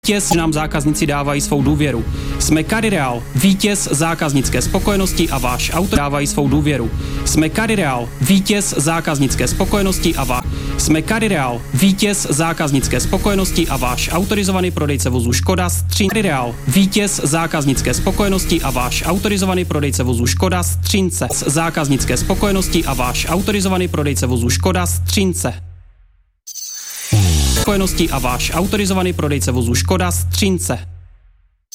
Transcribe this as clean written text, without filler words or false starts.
Vítěz nám zákazníci dávají svou důvěru. Jsme Carireal, vítěz zákaznické spokojenosti a váš autor dávají svou důvěru. Jsme Carireal, vítěz zákaznické spokojenosti a váš. Jsme Carireal, vítěz zákaznické spokojenosti a váš autorizovaný prodejce vozů Škoda Carireal, vítěz zákaznické spokojenosti a váš autorizovaný prodejce vozů Škoda Střince. Zákaznické spokojenosti a váš autorizovaný prodejce vozů Škoda Střince. Spokojenosti a váš autorizovaný prodejce vozů Škoda Střince.